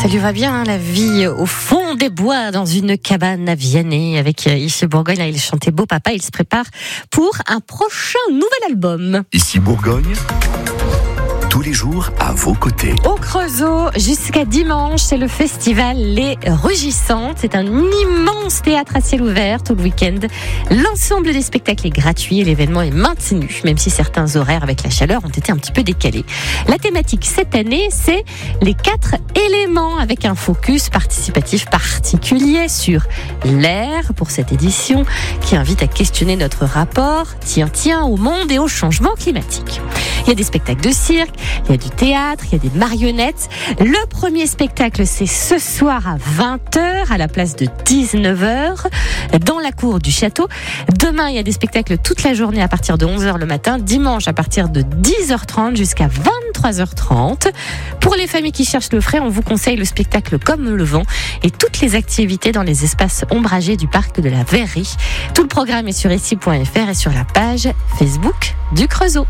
Ça lui va bien, hein, la vie au fond des bois, dans une cabane à Vianney, avec Ici Bourgogne. Là, il chantait Beau Papa. Il se prépare pour un prochain nouvel album. Ici Bourgogne, tous les jours à vos côtés. Au Creusot, jusqu'à dimanche, c'est le festival Les Rugissantes. C'est un immense théâtre à ciel ouvert tout le week-end. L'ensemble des spectacles est gratuit et l'événement est maintenu, même si certains horaires avec la chaleur ont été un petit peu décalés. La thématique cette année, c'est les 4 éléments, avec un focus participatif particulier sur l'air pour cette édition, qui invite à questionner notre rapport, au monde et au changement climatique. Il y a des spectacles de cirque, il y a du théâtre, il y a des marionnettes. Le premier spectacle, c'est ce soir à 20h, à la place de 19h, dans la cour du château. Demain, il y a des spectacles toute la journée à partir de 11h le matin. Dimanche, à partir de 10h30 jusqu'à 23h30. Pour les familles qui cherchent le frais, on vous conseille le spectacle Comme le vent et toutes les activités dans les espaces ombragés du parc de la Verrerie. Tout le programme est sur ici.fr et sur la page Facebook du Creusot.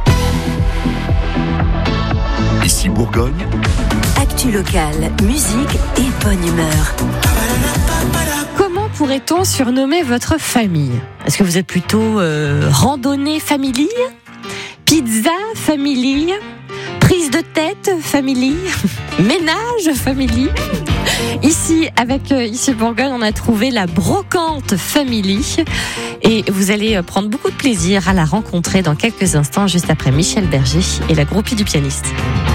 Ici Bourgogne, actu locale, musique et bonne humeur. Comment pourrait-on surnommer votre famille ? Est-ce que vous êtes plutôt randonnée famille, pizza famille, prise de tête famille, ménage famille ? Ici, avec Ici Bourgogne, on a trouvé la brocante family et vous allez prendre beaucoup de plaisir à la rencontrer dans quelques instants, juste après Michel Berger et la groupie du pianiste.